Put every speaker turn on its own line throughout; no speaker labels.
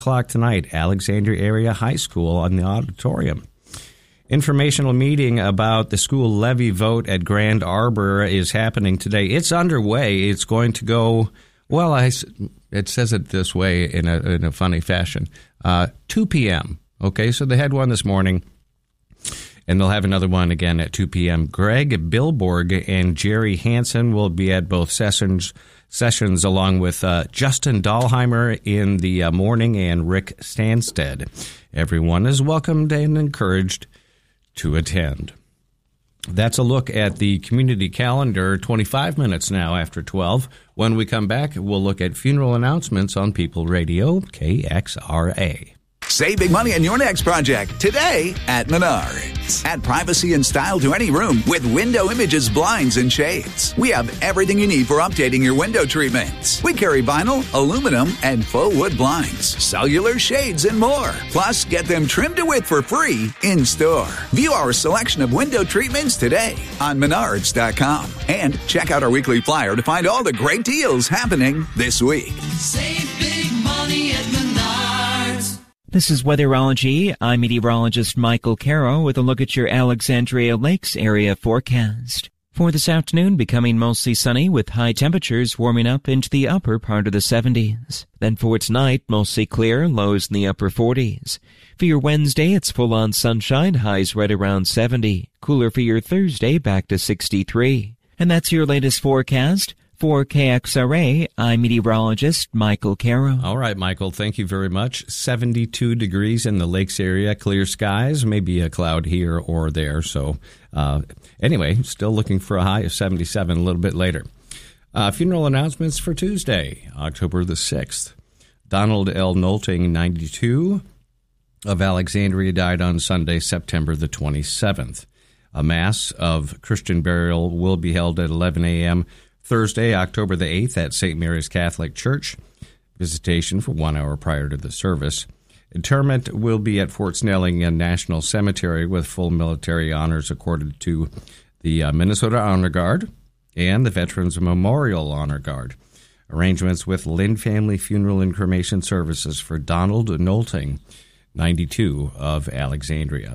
o'clock tonight, Alexandria Area High School on the auditorium. Informational meeting about the school levy vote at Grand Arbor is happening today. It's underway. It's going to go, well, it says it this way in a funny fashion, 2 p.m. Okay, so they had one this morning, and they'll have another one again at 2 p.m. Greg Bilborg and Jerry Hansen will be at both sessions along with Justin Dahlheimer in the morning and Rick Stanstead. Everyone is welcomed and encouraged to attend. That's a look at the community calendar, 25 minutes now after 12. When we come back, we'll look at funeral announcements on People Radio, KXRA.
Save big money on your next project today at Menards. Add privacy and style to any room with Window Images blinds and shades. We have everything you need for updating your window treatments. We carry vinyl, aluminum, and faux wood blinds, cellular shades, and more. Plus, get them trimmed to width for free in store. View our selection of window treatments today on Menards.com. And check out our weekly flyer to find all the great deals happening this week.
Save big money at Menards.
This is Weatherology. I'm meteorologist Michael Caro with a look at your Alexandria Lakes area forecast. For this afternoon, becoming mostly sunny with high temperatures warming up into the upper part of the 70s. Then for tonight, mostly clear, lows in the upper 40s. For your Wednesday, it's full-on sunshine, highs right around 70. Cooler for your Thursday, back to 63. And that's your latest forecast. For KXRA, I'm meteorologist Michael Caro.
All right, Michael, thank you very much. 72 degrees in the lakes area, clear skies, maybe a cloud here or there. So anyway, still looking for a high of 77 a little bit later. Funeral announcements for Tuesday, October the 6th. Donald L. Nolting, 92, of Alexandria, died on Sunday, September the 27th. A mass of Christian burial will be held at 11 a.m. Thursday, October the 8th at St. Mary's Catholic Church. Visitation for 1 hour prior to the service. Interment will be at Fort Snelling National Cemetery with full military honors accorded to the Minnesota Honor Guard and the Veterans Memorial Honor Guard. Arrangements with Lynn Family Funeral and Cremation Services for Donald Nolting, 92, of Alexandria.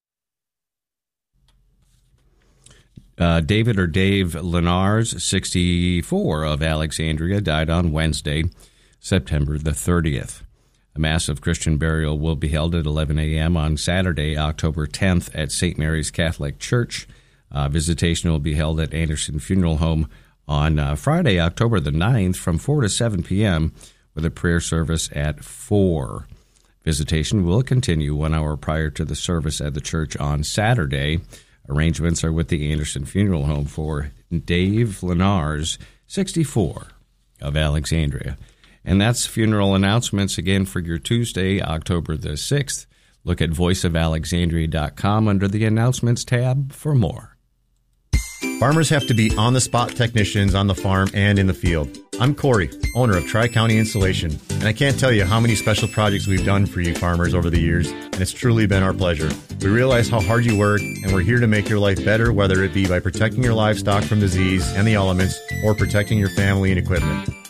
Dave Lenars, 64, of Alexandria, died on Wednesday, September the 30th. A massive Christian burial will be held at 11 a.m. on Saturday, October 10th at St. Mary's Catholic Church. Visitation will be held at Anderson Funeral Home on Friday, October the 9th from 4 to 7 p.m. with a prayer service at 4. Visitation will continue 1 hour prior to the service at the church on Saturday. Arrangements are with the Anderson Funeral Home for Dave Lenars, 64, of Alexandria. And that's funeral announcements again for your Tuesday, October the 6th. Look at voiceofalexandria.com under the announcements tab for more.
Farmers have to be on-the-spot technicians on the farm and in the field. I'm Corey, owner of Tri-County Insulation, and I can't tell you how many special projects we've done for you farmers over the years, and it's truly been our pleasure. We realize how hard you work, and we're here to make your life better, whether it be by protecting your livestock from disease and the elements, or protecting your family and equipment.